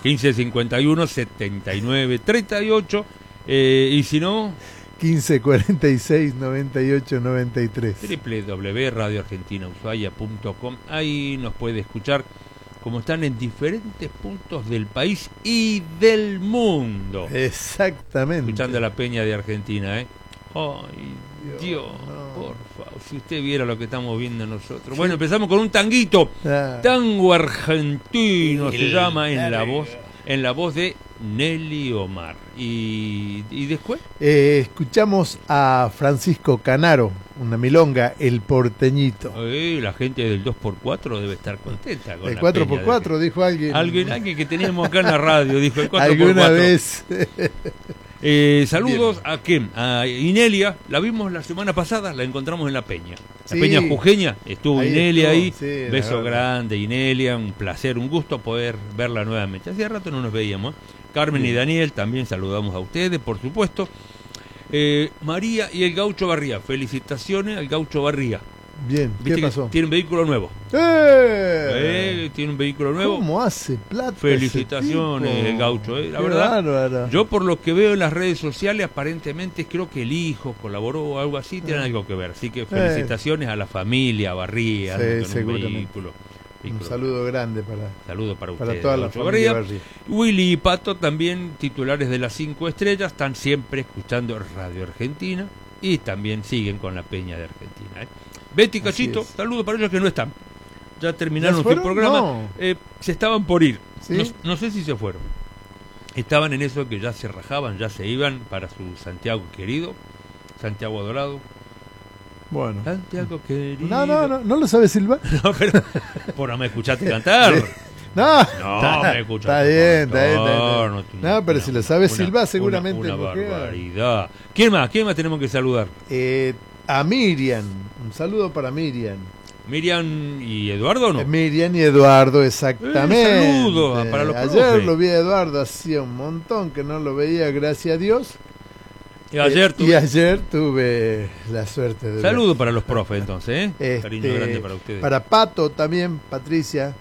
1551 79 38. Y si no, 1546 98 93. www.radioargentinaushuaia.com. Ahí nos puede escuchar, como están en diferentes puntos del país y del mundo. Exactamente. Escuchando a la Peña de Argentina, ¿eh? Ay, Dios, no. Por favor, si usted viera lo que estamos viendo nosotros. Sí. Bueno, empezamos con un tanguito. Tango argentino se llama, en la voz de Nelly Omar. ¿Y después? Escuchamos a Francisco Canaro, una milonga, El Porteñito. La gente del 2x4 debe estar contenta con el la 4x4, dijo alguien. Alguien que teníamos acá en la radio, dijo el 4x4. Alguna vez. Saludos a Ken, a Inelia. La vimos la semana pasada, la encontramos en la Peña. La sí, Peña Jujeña, estuvo ahí Inelia ahí. Sí, beso grande, Inelia, un placer, un gusto poder verla nuevamente. Hacía rato no nos veíamos. Carmen y Daniel, también saludamos a ustedes, por supuesto. María y el Gaucho Barría, felicitaciones al Gaucho Barría. Bien, ¿qué pasó? Tiene un vehículo nuevo. Tiene un vehículo nuevo. ¿Cómo hace plata? Felicitaciones, el Gaucho. La verdad, bárbaro. Yo por lo que veo en las redes sociales, aparentemente creo que el hijo colaboró o algo así, tiene algo que ver. Así que felicitaciones a la familia Barría, con un vehículo. Un saludo grande para ustedes, toda la familia Barría. Willy y Pato, también titulares de las 5 estrellas, están siempre escuchando Radio Argentina y también siguen con la Peña de Argentina. Betty Cachito, saludos para ellos que no están. Ya terminaron su programa. No. Se estaban por ir. ¿Sí? No sé si se fueron. Estaban en eso que ya se rajaban, ya se iban para su Santiago querido, Santiago adorado. Bueno. Santiago querido. No lo sabes, Silva. No, pero por me escuchaste cantar. No, me escuchaste. Está bien. No, pero si lo sabes, Silva, seguramente. Una barbaridad. ¿Quién más tenemos que saludar? A Miriam. Un saludo para Miriam. Miriam y Eduardo, ¿no? Miriam y Eduardo, exactamente. Saludos para los profes. Ayer lo vi a Eduardo, hacía un montón que no lo veía, gracias a Dios. Y ayer tuve la suerte de saludos para los profes, entonces, cariño grande para ustedes. Para Pato también, Patricia,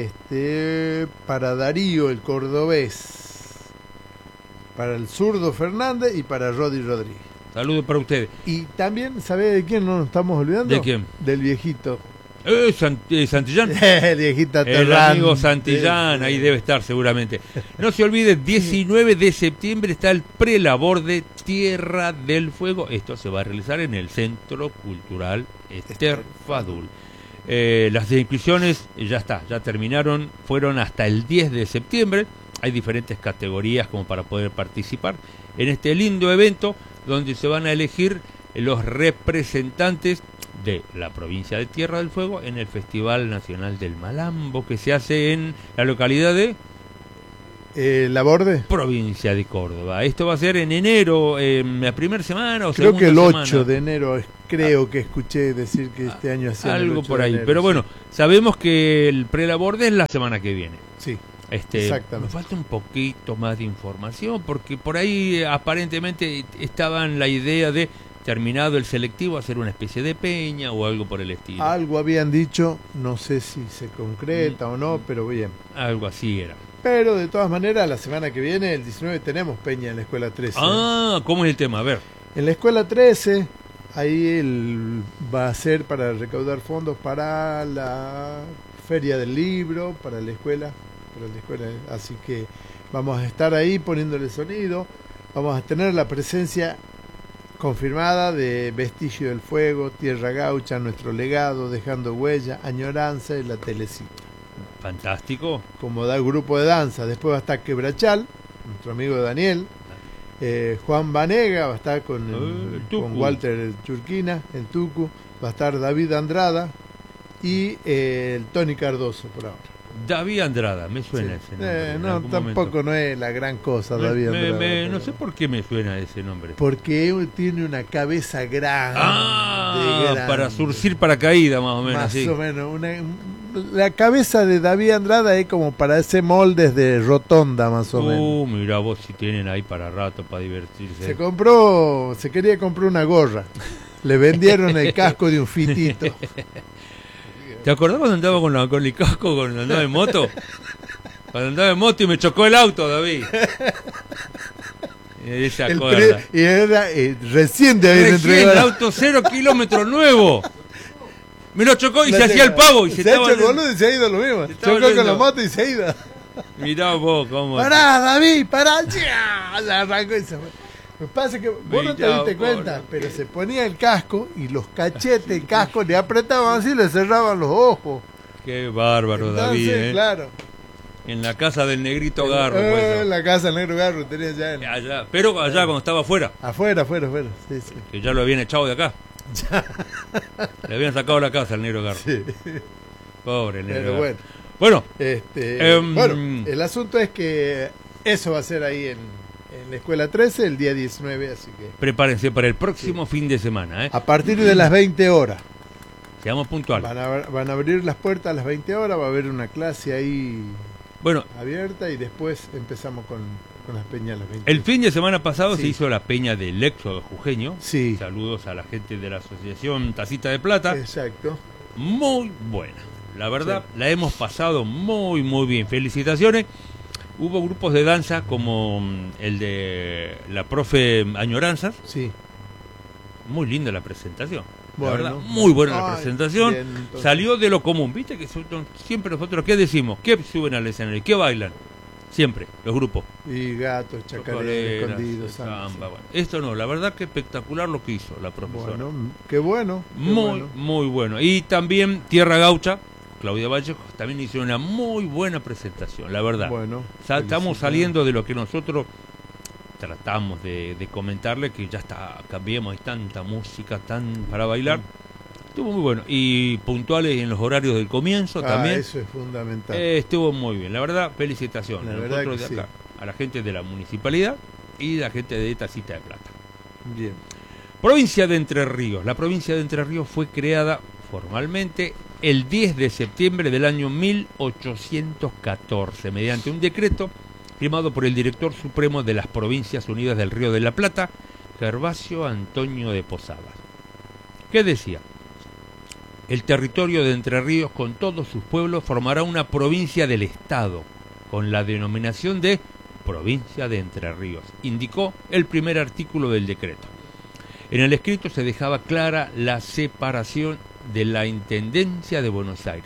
para Darío, el cordobés, para el zurdo Fernández y para Rodi Rodríguez. Saludos para ustedes. Y también, ¿sabe de quién no nos estamos olvidando? ¿De quién? Del viejito. Santillán. El viejito Terrán. El amigo Santillán, ahí debe estar seguramente. No se olvide, 19 de septiembre está el prelabor de Tierra del Fuego. Esto se va a realizar en el Centro Cultural Esther Fadul. Las inscripciones ya terminaron, fueron hasta el 10 de septiembre. Hay diferentes categorías como para poder participar en este lindo evento donde se van a elegir los representantes de la provincia de Tierra del Fuego en el Festival Nacional del Malambo, que se hace en la localidad de La Borde, provincia de Córdoba. Esto va a ser en enero, la primera semana o creo que el 8 semana. De enero creo que escuché decir que este año hacía algo por ahí, enero, pero bueno, sabemos que el pre-laborde es la semana que viene. Sí. Me falta un poquito más de información porque por ahí aparentemente estaba en la idea de, terminado el selectivo, hacer una especie de peña o algo por el estilo. Algo habían dicho, no sé si se concreta o no, pero bien. Algo así era. Pero de todas maneras, la semana que viene, el 19, tenemos peña en la Escuela 13. ¿Cómo es el tema? A ver. En la Escuela 13, ahí va a ser para recaudar fondos para la Feria del Libro, para la escuela. Así que vamos a estar ahí poniéndole sonido. Vamos a tener la presencia confirmada de Vestigio del Fuego, Tierra Gaucha, Nuestro Legado, Dejando Huella, Añoranza y la Telecita. Fantástico. Como da el grupo de danza. Después va a estar Quebrachal, nuestro amigo Daniel. Juan Vanega va a estar con Walter Churquina, el Tucu. Va a estar David Andrada y el Tony Cardoso por ahora. David Andrada, me suena ese nombre. No, tampoco no es la gran cosa, David Andrada. No sé por qué me suena ese nombre. Porque él tiene una cabeza grande. Grande. Para surcir paracaídas, más o menos. Más o menos. La cabeza de David Andrada es como para ese moldes de rotonda, más o menos. Mira vos si tienen ahí para rato, para divertirse. Se quería comprar una gorra. Le vendieron el casco de un fitito. ¿Te acordás cuando andaba con el casco, cuando andaba en moto? Cuando andaba en moto y me chocó el auto, David. Y se acuerda. Y era recién de haber Recién el entregado. auto 0 kilómetros nuevo. Me lo chocó y se hacía el pavo. Y se ha estaba hecho el boludo y se ha ido lo mismo. se estaba Chocó con yendo. la moto y se ha ido. Mirá vos cómo. Pará, David, pará. ¡Ya! Se arrancó y se fue. Lo que pasa es que vos no te Mirá diste vos, cuenta, lo pero que- se ponía el casco y los cachetes del casco le apretaban así y le cerraban los ojos. Qué bárbaro, David. Entonces, claro. En la casa del negrito Garro. pues, En la casa del negro Garro tenía ya en- allá. Pero allá cuando estaba afuera. afuera. Sí, sí. Que ya lo habían echado de acá. Le habían sacado la casa al negro Garro. Sí. Pobre negro Pero Garro. bueno. Bueno, Bueno, el asunto es que eso va a ser ahí en la escuela 13 el día 19, así que prepárense para el próximo fin de semana. a partir de las 20 horas Seamos puntuales. van a abrir las puertas a las 20 horas, va a haber una clase ahí Bueno, abierta y después empezamos con las peñas a las 20. el fin de semana pasado Sí. se hizo la peña del Éxodo Jujeño. Sí. Saludos a la gente de la asociación Tacita de Plata. Exacto. Muy buena. La verdad, la hemos pasado muy, muy bien. Felicitaciones. Hubo grupos de danza como el de la profe Añoranzas. Sí. Muy linda la presentación. Bueno. La verdad, muy buena la Ay, presentación. bien, entonces. Salió de lo común. Viste que siempre nosotros, ¿qué decimos? ¿Qué suben al escenario? ¿Qué bailan? Siempre, los grupos. Y gatos, chacareros, Chocoleras, escondidos. samba, bueno. Esto no, la verdad que espectacular lo que hizo la profesora. Bueno, qué bueno. Qué Muy, bueno. muy bueno. Y también Tierra Gaucha, Claudia Vallejo, también hizo una muy buena presentación, la verdad. Bueno, Estamos felicidades. saliendo de lo que nosotros tratamos de comentarle, que ya está, cambiemos, hay tanta música tan para bailar. Estuvo muy bueno. Y puntuales en los horarios del comienzo también. Eso es fundamental. Estuvo muy bien. La verdad, felicitaciones. La A verdad nosotros que de acá, a la gente de la municipalidad y la gente de Tacita de Plata. Bien. Provincia de Entre Ríos. La provincia de Entre Ríos fue creada formalmente el 10 de septiembre del año 1814 mediante un decreto firmado por el director supremo de las Provincias Unidas del Río de la Plata, Gervasio Antonio de Posadas. ¿Qué decía? El territorio de Entre Ríos con todos sus pueblos formará una provincia del Estado con la denominación de Provincia de Entre Ríos, indicó el primer artículo del decreto. En el escrito se dejaba clara la separación de la Intendencia de Buenos Aires.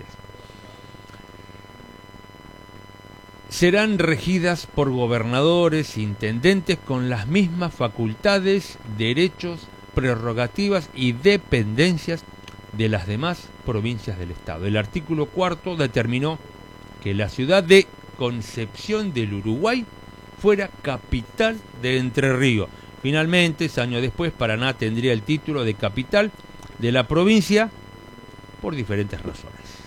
Serán regidas por gobernadores e intendentes con las mismas facultades, derechos, prerrogativas y dependencias de las demás provincias del Estado. El artículo 4 determinó que la ciudad de Concepción del Uruguay fuera capital de Entre Ríos. Finalmente, años después, Paraná tendría el título de capital de la provincia por diferentes razones.